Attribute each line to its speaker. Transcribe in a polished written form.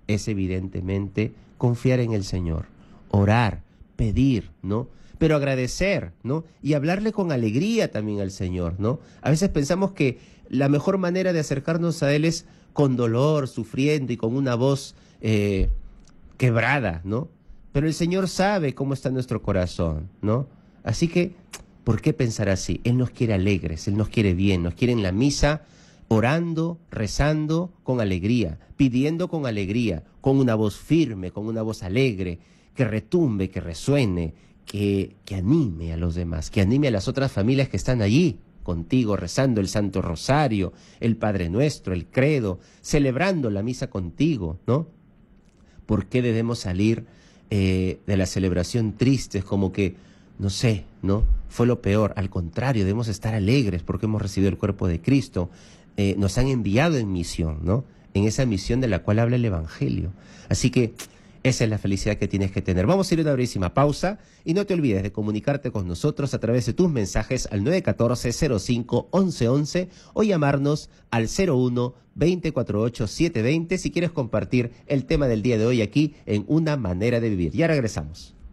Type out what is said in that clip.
Speaker 1: es evidentemente confiar en el Señor, orar, pedir, ¿no? Pero agradecer, ¿no? Y hablarle con alegría también al Señor, ¿no? A veces pensamos que la mejor manera de acercarnos a Él es con dolor, sufriendo y con una voz quebrada, ¿no? Pero el Señor sabe cómo está nuestro corazón, ¿no? Así que, ¿por qué pensar así? Él nos quiere alegres, Él nos quiere bien, nos quiere en la misa orando, rezando con alegría, pidiendo con alegría, con una voz firme, con una voz alegre, que retumbe, que resuene, que anime a los demás, que anime a las otras familias que están allí contigo, rezando el Santo Rosario, el Padre Nuestro, el Credo, celebrando la misa contigo, ¿no? ¿Por qué debemos salir de la celebración tristes, como que, no sé, ¿no? Fue lo peor. Al contrario, debemos estar alegres porque hemos recibido el cuerpo de Cristo. Nos han enviado en misión, ¿no? En esa misión de la cual habla el Evangelio. Así que esa es la felicidad que tienes que tener. Vamos a ir a una brevísima pausa y no te olvides de comunicarte con nosotros a través de tus mensajes al 914-05-1111 o llamarnos al 01-248-720 si quieres compartir el tema del día de hoy aquí en Una Manera de Vivir. Ya regresamos.